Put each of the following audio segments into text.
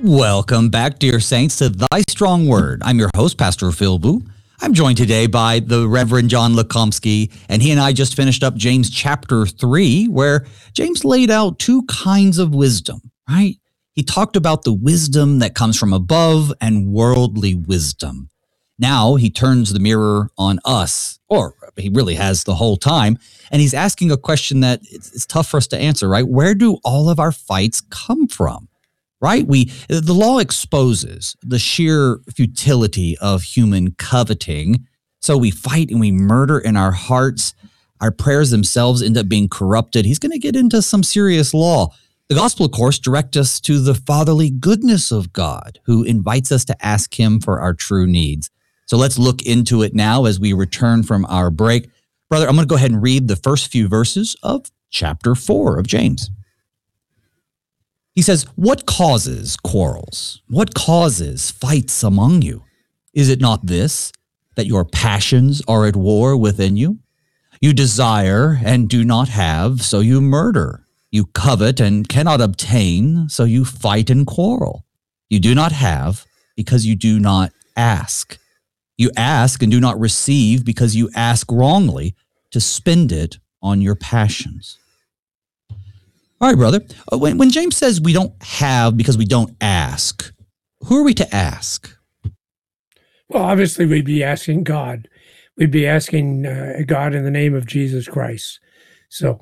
Welcome back, dear saints, to Thy Strong Word. I'm your host, Pastor Phil Boo. I'm joined today by the Reverend John Lukomsky, and he and I just finished up James chapter 3, where James laid out two kinds of wisdom, right? He talked about the wisdom that comes from above and worldly wisdom. Now he turns the mirror on us, or he really has the whole time, and he's asking a question that it's tough for us to answer, right? Where do all of our fights come from? Right? The law exposes the sheer futility of human coveting. So we fight and we murder in our hearts. Our prayers themselves end up being corrupted. He's going to get into some serious law. The gospel, of course, directs us to the fatherly goodness of God, who invites us to ask him for our true needs. So let's look into it now as we return from our break. Brother, I'm going to go ahead and read the first few verses of chapter 4 of James. He says, "What causes quarrels? What causes fights among you? Is it not this, that your passions are at war within you? You desire and do not have, so you murder. You covet and cannot obtain, so you fight and quarrel. You do not have because you do not ask. You ask and do not receive because you ask wrongly to spend it on your passions." All right, brother. When James says we don't have because we don't ask, who are we to ask? Well, obviously, we'd be asking God. We'd be asking God in the name of Jesus Christ. So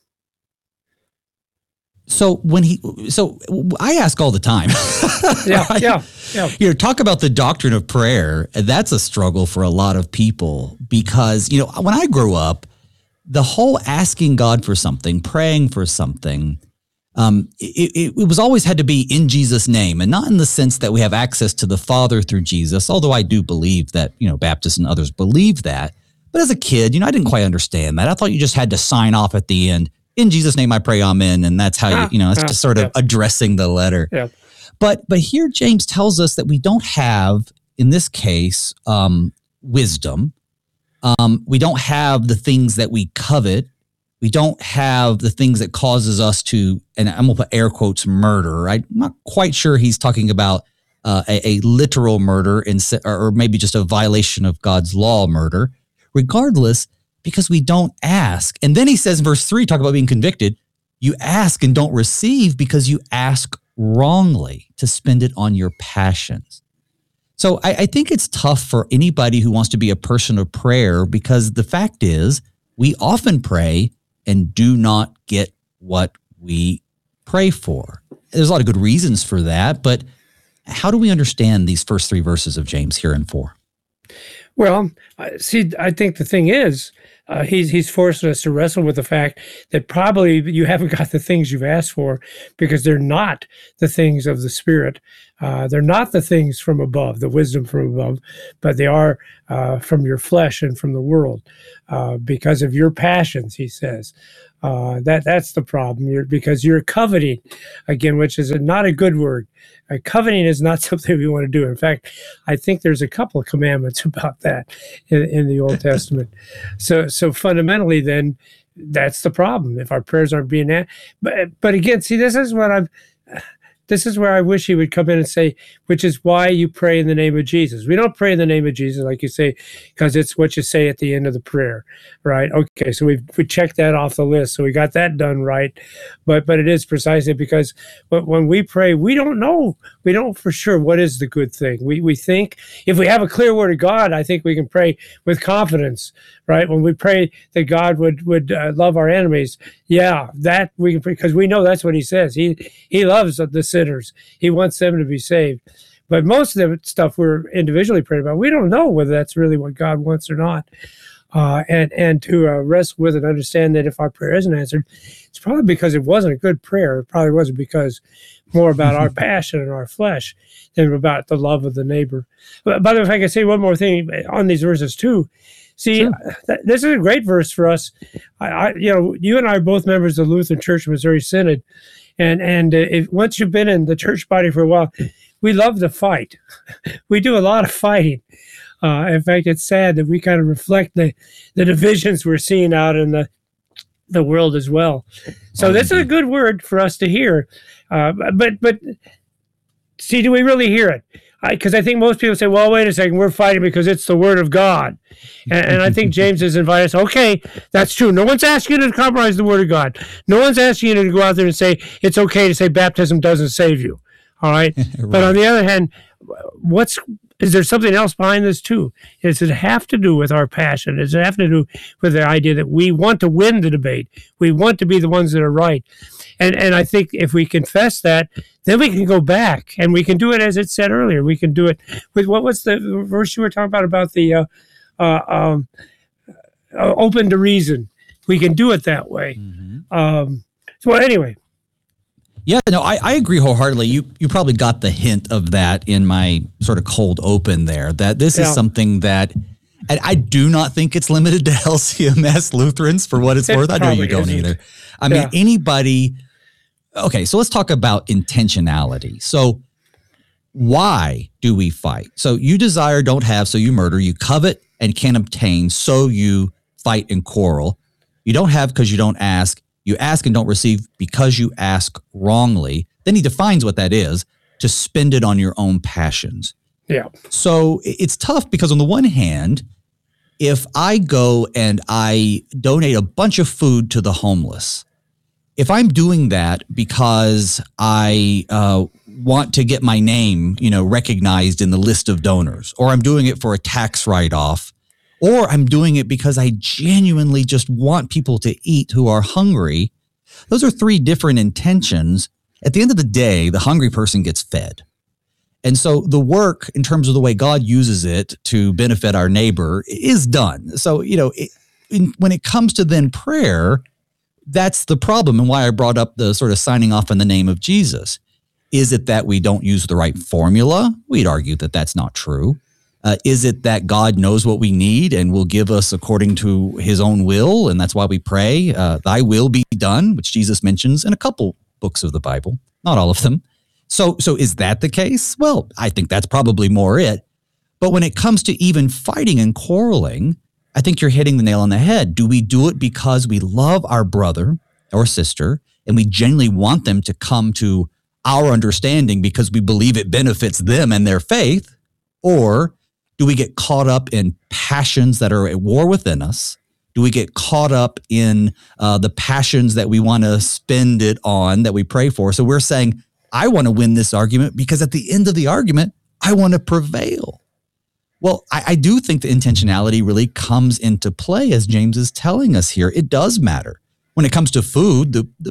I ask all the time. Yeah. Talk about the doctrine of prayer. That's a struggle for a lot of people because, when I grew up, the whole asking God for something, praying for something, it was always had to be in Jesus' name, and not in the sense that we have access to the Father through Jesus, although I do believe that, Baptists and others believe that. But as a kid, I didn't quite understand that. I thought you just had to sign off at the end, in Jesus' name I pray, amen, and that's how it's just sort of addressing the letter. Yeah. But here James tells us that we don't have, in this case, wisdom. We don't have the things that we covet. We don't have the things that causes us to, and I'm going to put air quotes, murder. I'm not quite sure he's talking about a literal murder or maybe just a violation of God's law murder. Regardless, because we don't ask. And then he says in verse 3, talk about being convicted, you ask and don't receive because you ask wrongly to spend it on your passions. So I think it's tough for anybody who wants to be a person of prayer because the fact is we often pray and do not get what we pray for. There's a lot of good reasons for that, but how do we understand these first 3 verses of James here in 4? Well, see, I think the thing is, he's forcing us to wrestle with the fact that probably you haven't got the things you've asked for because they're not the things of the Spirit. They're not the things from above, the wisdom from above, but they are from your flesh and from the world because of your passions, he says. That's the problem. Because you're coveting, again, which is not a good word. Coveting is not something we want to do. In fact, I think there's a couple of commandments about that in the Old Testament. So fundamentally, then, that's the problem. If our prayers aren't being asked, but again, see, this is where I wish he would come in and say, which is why you pray in the name of Jesus. We don't pray in the name of Jesus, like you say, because it's what you say at the end of the prayer, right? Okay, so we checked that off the list, so we got that done right. But it is precisely because when we pray, we don't know for sure what is the good thing. We think if we have a clear word of God, I think we can pray with confidence, right? When we pray that God would love our enemies, yeah, that we can pray because we know that's what he says. He loves the sinners. He wants them to be saved. But most of the stuff we're individually praying about, we don't know whether that's really what God wants or not. And to wrestle with and understand that if our prayer isn't answered, it's probably because it wasn't a good prayer. It probably wasn't because more about our passion and our flesh than about the love of the neighbor. But if I can say one more thing on these verses too, see, Sure. This is a great verse for us. You and I are both members of the Lutheran Church Missouri Synod, and if once you've been in the church body for a while, we love to fight. We do a lot of fighting. In fact, it's sad that we kind of reflect the divisions we're seeing out in the world as well. So this is a good word for us to hear. But see, do we really hear it? Because I think most people say, well, wait a second, we're fighting because it's the word of God. And I think James has invited us, okay, that's true. No one's asking you to compromise the word of God. No one's asking you to go out there and say, it's okay to say baptism doesn't save you. All right. Right. But on the other hand, is there something else behind this too? Does it have to do with our passion? Does it have to do with the idea that we want to win the debate? We want to be the ones that are right. And I think if we confess that, then we can go back and we can do it as it said earlier. We can do it with, what was the verse you were talking about the open to reason. We can do it that way. Mm-hmm. So anyway. Yeah, no, I agree wholeheartedly. You probably got the hint of that in my sort of cold open there, that this is something that, and I do not think it's limited to LCMS Lutherans for what it's worth. I know you don't either. I mean, anybody. Okay, so let's talk about intentionality. So why do we fight? So you desire, don't have, so you murder. You covet and can't obtain, so you fight and quarrel. You don't have because you don't ask. You ask and don't receive because you ask wrongly. Then he defines what that is, to spend it on your own passions. Yeah. So it's tough because on the one hand, if I go and I donate a bunch of food to the homeless, if I'm doing that because I want to get my name, recognized in the list of donors, or I'm doing it for a tax write-off, or I'm doing it because I genuinely just want people to eat who are hungry, those are three different intentions. At the end of the day, the hungry person gets fed. And so the work, in terms of the way God uses it to benefit our neighbor, is done. So, when it comes to then prayer, that's the problem, and why I brought up the sort of signing off in the name of Jesus. Is it that we don't use the right formula? We'd argue that that's not true. Is it that God knows what we need and will give us according to his own will, and that's why we pray, thy will be done, which Jesus mentions in a couple books of the Bible, not all of them. So is that the case? Well, I think that's probably more it. But when it comes to even fighting and quarreling, I think you're hitting the nail on the head. Do we do it because we love our brother or sister and we genuinely want them to come to our understanding because we believe it benefits them and their faith? Or do we get caught up in passions that are at war within us? Do we get caught up in the passions that we want to spend it on, that we pray for? So we're saying, I want to win this argument because at the end of the argument, I want to prevail. Well, I do think the intentionality really comes into play, as James is telling us here. It does matter. When it comes to food,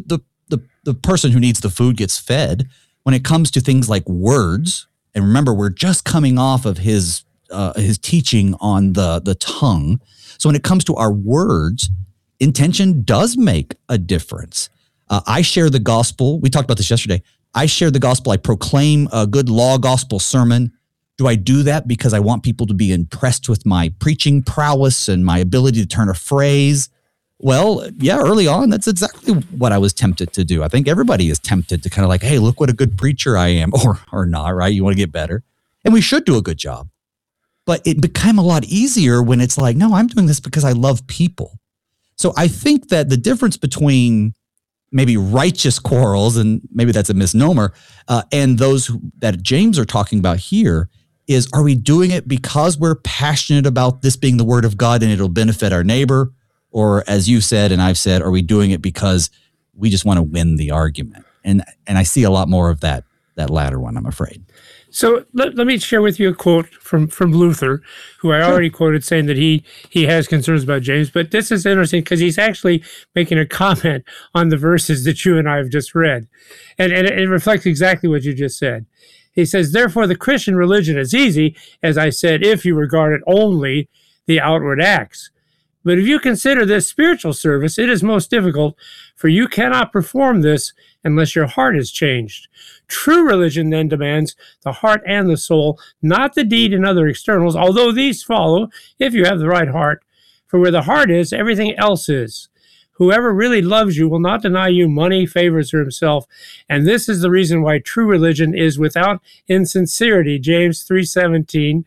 the person who needs the food gets fed. When it comes to things like words, and remember, we're just coming off of his teaching on the tongue. So when it comes to our words, intention does make a difference. I share the gospel. We talked about this yesterday. I share the gospel. I proclaim a good law gospel sermon. Do I do that because I want people to be impressed with my preaching prowess and my ability to turn a phrase? Well, yeah, early on, that's exactly what I was tempted to do. I think everybody is tempted to kind of like, hey, look what a good preacher I am, or not, right? You want to get better. And we should do a good job. But it became a lot easier when it's like, no, I'm doing this because I love people. So I think that the difference between maybe righteous quarrels, and maybe that's a misnomer, and those that James are talking about here is, are we doing it because we're passionate about this being the word of God and it'll benefit our neighbor? Or as you said and I've said, are we doing it because we just want to win the argument? And I see a lot more of that latter one, I'm afraid. So let me share with you a quote from Luther, who I already quoted, saying that he has concerns about James. But this is interesting because he's actually making a comment on the verses that you and I have just read. And it reflects exactly what you just said. He says, therefore, the Christian religion is easy, as I said, if you regard it only the outward acts. But if you consider this spiritual service, it is most difficult, for you cannot perform this unless your heart is changed. True religion then demands the heart and the soul, not the deed and other externals, although these follow if you have the right heart. For where the heart is, everything else is. Whoever really loves you will not deny you money, favors, or himself. And this is the reason why true religion is without insincerity. James 3:17.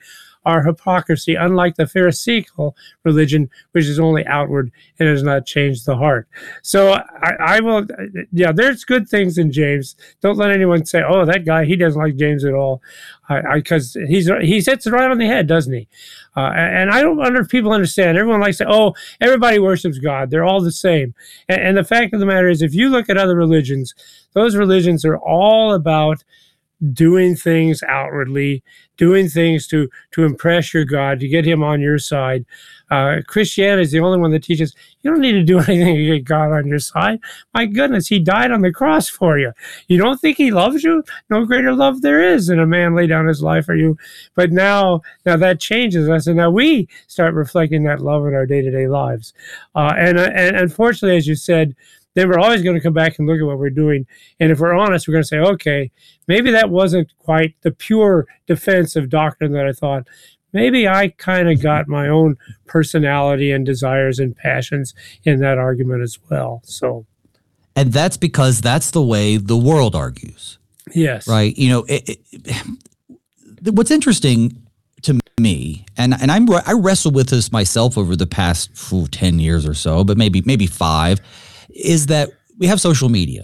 are hypocrisy, unlike the Pharisaical religion, which is only outward and does not change the heart. So I will, yeah, there's good things in James. Don't let anyone say, oh, that guy, he doesn't like James at all. Because he hits it right on the head, doesn't he? And I don't wonder if people understand. Everyone likes to say, oh, everybody worships God. They're all the same. And the fact of the matter is, if you look at other religions, those religions are all about doing things outwardly, doing things to impress your God, to get him on your side. Christianity is the only one that teaches you don't need to do anything to get God on your side. My goodness, he died on the cross for you. You don't think he loves you? No greater love there is than a man lay down his life for you. But now that changes us, and now we start reflecting that love in our day-to-day lives. And unfortunately, as you said, then we're always going to come back and look at what we're doing. And if we're honest, we're going to say, okay, maybe that wasn't quite the pure defense of doctrine that I thought. Maybe I kind of got my own personality and desires and passions in that argument as well. So, and that's because that's the way the world argues. Yes. Right. You know, what's interesting to me, and I wrestle with this myself over the past 10 years or so, but maybe 5, is that we have social media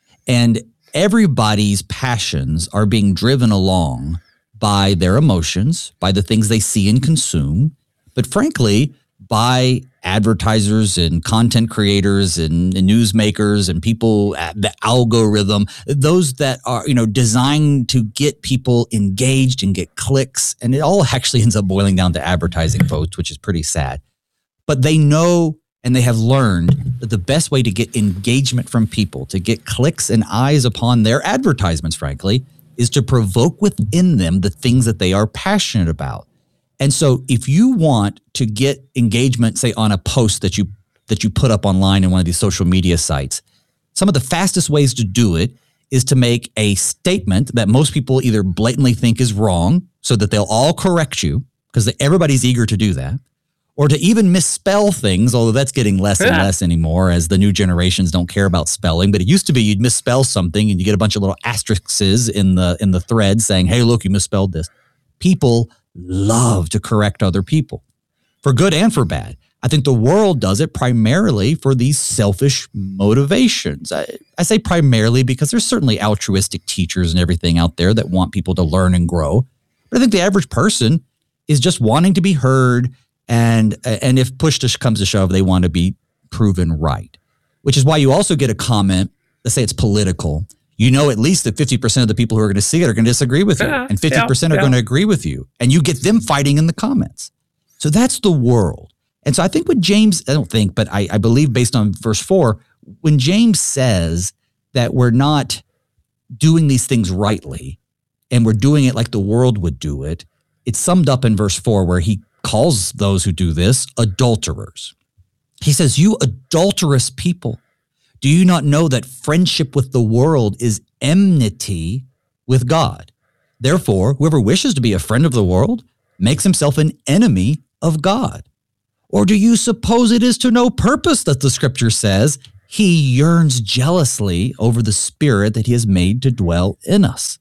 and everybody's passions are being driven along by their emotions, by the things they see and consume, but frankly, by advertisers and content creators and newsmakers and people, the algorithm, those that are, designed to get people engaged and get clicks. And it all actually ends up boiling down to advertising, folks, which is pretty sad. But they know and they have learned that the best way to get engagement from people, to get clicks and eyes upon their advertisements, frankly, is to provoke within them the things that they are passionate about. And so if you want to get engagement, say on a post that you put up online in one of these social media sites, some of the fastest ways to do it is to make a statement that most people either blatantly think is wrong so that they'll all correct you because everybody's eager to do that, or to even misspell things, although that's getting less and less anymore as the new generations don't care about spelling. But it used to be you'd misspell something and you get a bunch of little asterisks in the thread saying, hey, look, you misspelled this. People love to correct other people for good and for bad. I think the world does it primarily for these selfish motivations. I say primarily because there's certainly altruistic teachers and everything out there that want people to learn and grow. But I think the average person is just wanting to be heard. And if push comes to shove, they want to be proven right, which is why you also get a comment, let's say it's political. You know at least that 50% of the people who are going to see it are going to disagree with you, and 50% are going to agree with you. And you get them fighting in the comments. So that's the world. And so I think what James, I don't think, but I believe based on verse 4, when James says that we're not doing these things rightly and we're doing it like the world would do it, it's summed up in verse 4 where he calls those who do this adulterers. He says, you adulterous people, do you not know that friendship with the world is enmity with God? Therefore, whoever wishes to be a friend of the world makes himself an enemy of God. Or do you suppose it is to no purpose that the scripture says he yearns jealously over the spirit that he has made to dwell in us?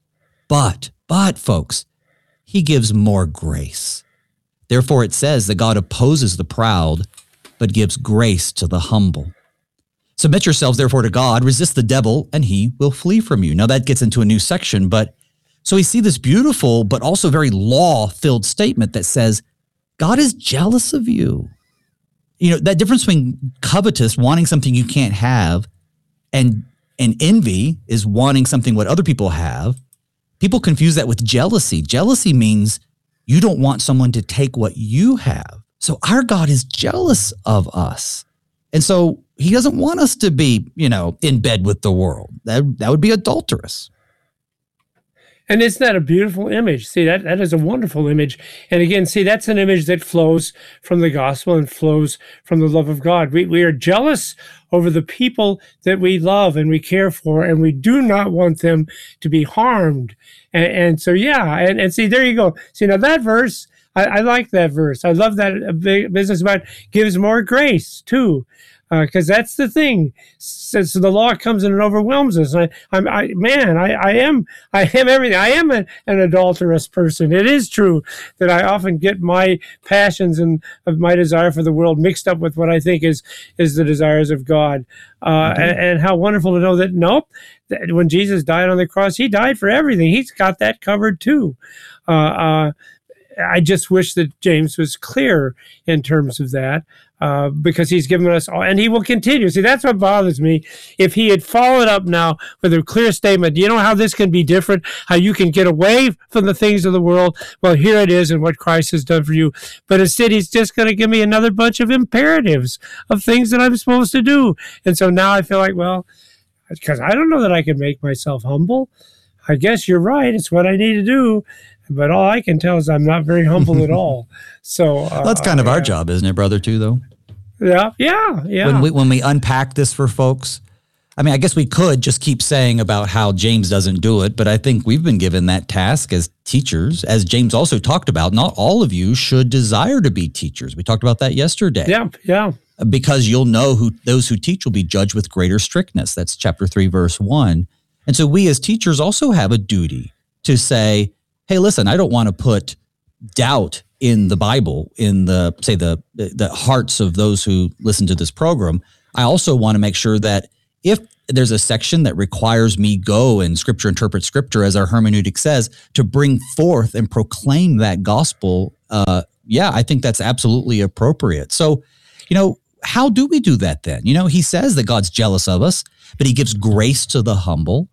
But folks, he gives more grace. Therefore, it says that God opposes the proud, but gives grace to the humble. Submit yourselves, therefore, to God, resist the devil, and he will flee from you. Now, that gets into a new section, but so we see this beautiful, but also very law-filled statement that says, God is jealous of you. You know, that difference between covetous, wanting something you can't have, and envy is wanting something what other people have. People confuse that with jealousy. Jealousy means you don't want someone to take what you have. So our God is jealous of us. And so he doesn't want us to be, in bed with the world. That would be adulterous. And isn't that a beautiful image? See, that is a wonderful image. And again, see, that's an image that flows from the gospel and flows from the love of God. We are jealous over the people that we love and we care for, and we do not want them to be harmed. And so, and see, there you go. See, now that verse, I like that verse. I love that business about gives more grace too. because that's the thing. So the law comes and it overwhelms us. I am everything. I am an adulterous person. It is true that I often get my passions and of my desire for the world mixed up with what I think is the desires of God. And how wonderful to know that, nope, that when Jesus died on the cross, he died for everything. He's got that covered too. I just wish that James was clear in terms of that, because he's given us all, and he will continue. See, that's what bothers me. If he had followed up now with a clear statement, do you know how this can be different? How you can get away from the things of the world? Well, here it is and what Christ has done for you. But instead, he's just going to give me another bunch of imperatives of things that I'm supposed to do. And so now I feel like, well, because I don't know that I can make myself humble. I guess you're right. It's what I need to do. But all I can tell is I'm not very humble at all. So that's kind of our job, isn't it, brother, too, though? Yeah. When we unpack this for folks, I mean, I guess we could just keep saying about how James doesn't do it, but I think we've been given that task as teachers. As James also talked about, not all of you should desire to be teachers. We talked about that yesterday. Yeah. Because you'll know who those who teach will be judged with greater strictness. That's chapter 3, verse 1. And so we as teachers also have a duty to say, hey, listen, I don't want to put doubt in the Bible, in the hearts of those who listen to this program. I also want to make sure that if there's a section that requires me go and scripture interpret scripture, as our hermeneutic says, to bring forth and proclaim that gospel, I think that's absolutely appropriate. So, how do we do that then? He says that God's jealous of us, but he gives grace to the humble.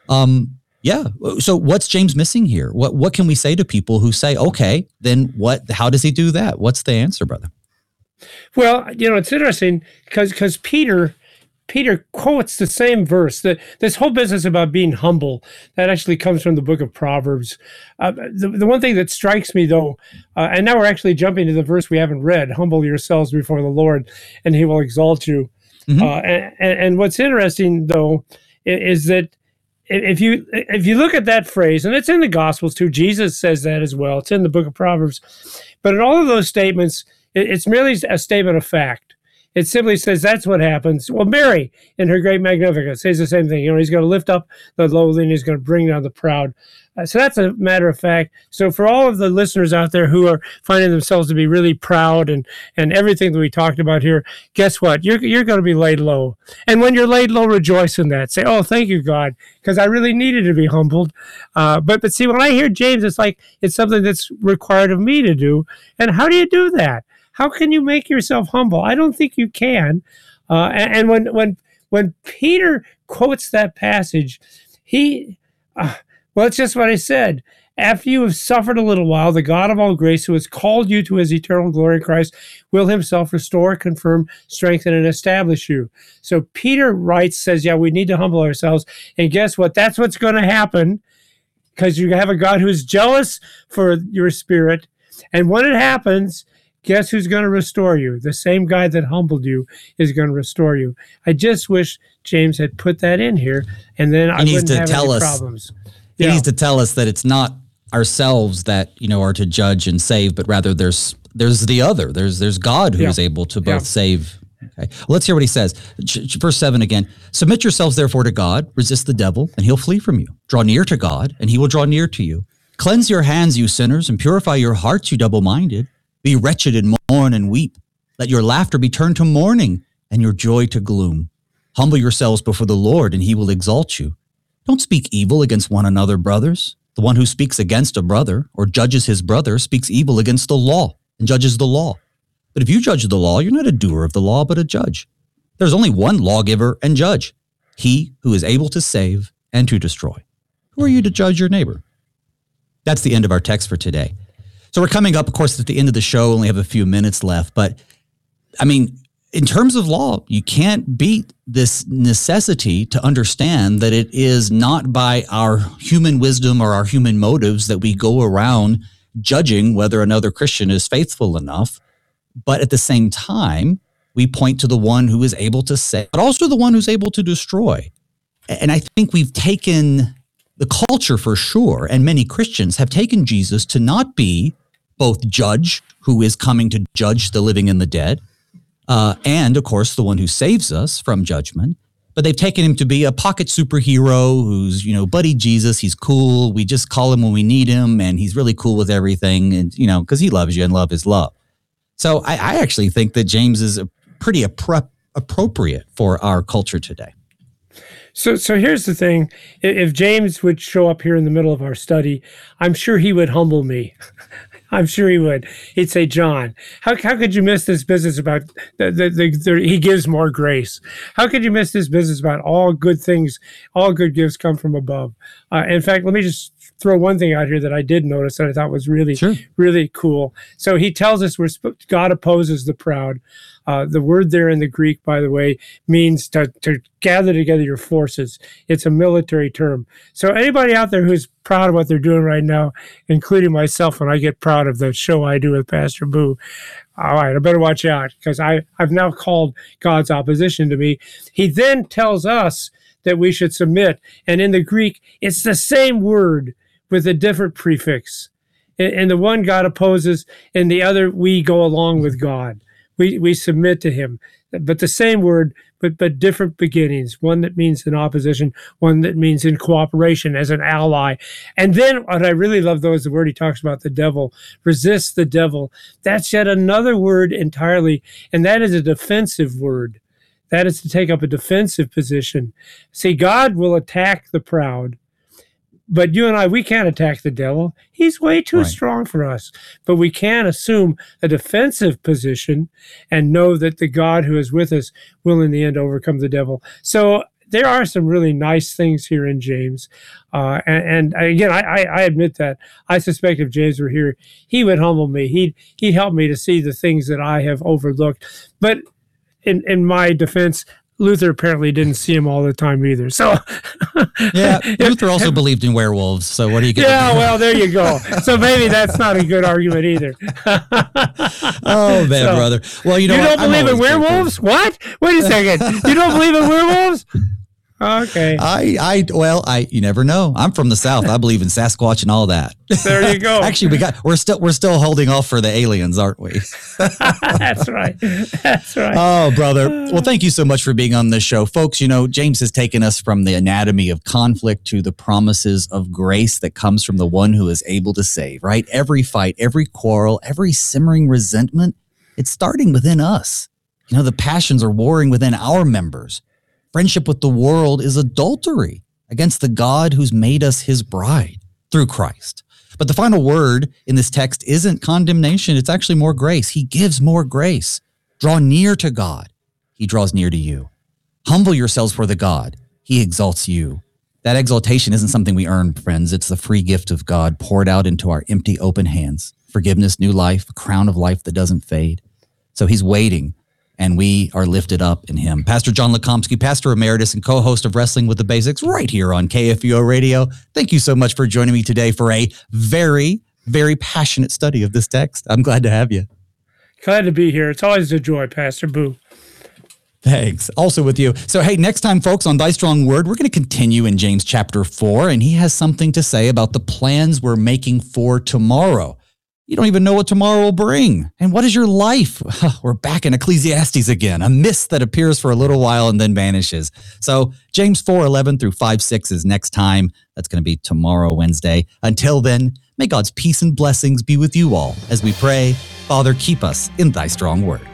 So what's James missing here? What can we say to people who say, okay, then how does he do that? What's the answer, brother? Well, it's interesting because Peter quotes the same verse. This whole business about being humble, that actually comes from the book of Proverbs. The one thing that strikes me, though, and now we're actually jumping to the verse we haven't read, humble yourselves before the Lord, and he will exalt you. Mm-hmm. And what's interesting, though, is that if you look at that phrase, and it's in the Gospels too, Jesus says that as well. It's in the book of Proverbs. But in all of those statements, it's merely a statement of fact. It simply says that's what happens. Well, Mary, in her great Magnificat, says the same thing. He's going to lift up the lowly and he's going to bring down the proud. So that's a matter of fact. So for all of the listeners out there who are finding themselves to be really proud and everything that we talked about here, guess what? You're going to be laid low. And when you're laid low, rejoice in that. Say, oh, thank you, God, because I really needed to be humbled. But see, when I hear James, it's like it's something that's required of me to do. And how do you do that? How can you make yourself humble? I don't think you can. And when Peter quotes that passage, it's just what I said. After you have suffered a little while, the God of all grace, who has called you to his eternal glory in Christ, will himself restore, confirm, strengthen, and establish you. So Peter says, we need to humble ourselves. And guess what? That's what's going to happen, because you have a God who is jealous for your spirit. And when it happens, guess who's going to restore you? The same guy that humbled you is going to restore you. I just wish James had put that in here, and then I wouldn't have any problems. He needs to tell us that it's not ourselves that are to judge and save, but rather there's the other. There's God who is able to both save. Okay, well, let's hear what he says. Verse 7 again. Submit yourselves therefore to God, resist the devil, and he'll flee from you. Draw near to God, and he will draw near to you. Cleanse your hands, you sinners, and purify your hearts, you double-minded. Be wretched and mourn and weep. Let your laughter be turned to mourning and your joy to gloom. Humble yourselves before the Lord, and he will exalt you. Don't speak evil against one another, brothers. The one who speaks against a brother or judges his brother speaks evil against the law and judges the law. But if you judge the law, you're not a doer of the law, but a judge. There's only one lawgiver and judge, he who is able to save and to destroy. Who are you to judge your neighbor? That's the end of our text for today. So we're coming up, of course, at the end of the show. We only have a few minutes left. But, I mean, in terms of law, you can't beat this necessity to understand that it is not by our human wisdom or our human motives that we go around judging whether another Christian is faithful enough. But at the same time, we point to the one who is able to save, but also the one who's able to destroy. And I think we've taken the culture for sure, and many Christians have taken Jesus to not be both judge, who is coming to judge the living and the dead, and of course, the one who saves us from judgment. But they've taken him to be a pocket superhero who's, buddy Jesus. He's cool. We just call him when we need him, and he's really cool with everything. And, because he loves you and love is love. So I actually think that James is pretty appropriate for our culture today. So here's the thing. If James would show up here in the middle of our study, I'm sure he would humble me. I'm sure he would. He'd say, John, how could you miss this business about he gives more grace? How could you miss this business about all good things, all good gifts come from above? In fact, let me just throw one thing out here that I did notice that I thought was really, really cool. So he tells us God opposes the proud. The word there in the Greek, by the way, means to gather together your forces. It's a military term. So anybody out there who's proud of what they're doing right now, including myself when I get proud of the show I do with Pastor Boo, all right, I better watch out because I've now called God's opposition to me. He then tells us that we should submit. And in the Greek, it's the same word with a different prefix. In the one God opposes, in the other we go along with God. We submit to him, but the same word, but different beginnings. One that means in opposition, one that means in cooperation as an ally. And then what I really love, though, is the word he talks about the devil. Resist the devil. That's yet another word entirely, and that is a defensive word. That is to take up a defensive position. See, God will attack the proud. But you and I, we can't attack the devil. He's way too strong for us. But we can assume a defensive position and know that the God who is with us will in the end overcome the devil. So there are some really nice things here in James. And again, I admit that. I suspect if James were here, he would humble me. He'd help me to see the things that I have overlooked. But in my defense, Luther apparently didn't see him all the time either. So, yeah, Luther also believed in werewolves. So what are you going to do? Yeah, well, there you go. So maybe that's not a good argument either. Oh, man, brother. Well, you don't believe in werewolves? What? Wait a second. You don't believe in werewolves? Okay. You never know. I'm from the South. I believe in Sasquatch and all that. There you go. Actually, we're still holding off for the aliens, aren't we? That's right. That's right. Oh, brother. Well, thank you so much for being on this show. Folks, James has taken us from the anatomy of conflict to the promises of grace that comes from the one who is able to save, right? Every fight, every quarrel, every simmering resentment, it's starting within us. The passions are warring within our members. Friendship with the world is adultery against the God who's made us his bride through Christ. But the final word in this text isn't condemnation. It's actually more grace. He gives more grace. Draw near to God. He draws near to you. Humble yourselves for the God. He exalts you. That exaltation isn't something we earn, friends. It's the free gift of God poured out into our empty, open hands. Forgiveness, new life, a crown of life that doesn't fade. So he's waiting, and we are lifted up in him. Pastor John Lukomsky, Pastor Emeritus and co-host of Wrestling with the Basics right here on KFUO Radio. Thank you so much for joining me today for a very, very passionate study of this text. I'm glad to have you. Glad to be here. It's always a joy, Pastor Boo. Thanks. Also with you. So, hey, next time, folks, on Thy Strong Word, we're going to continue in James chapter 4, and he has something to say about the plans we're making for tomorrow. You don't even know what tomorrow will bring. And what is your life? We're back in Ecclesiastes again, a mist that appears for a little while and then vanishes. So James 4:11 through 5:6 is next time. That's going to be tomorrow, Wednesday. Until then, may God's peace and blessings be with you all as we pray, Father, keep us in thy strong word.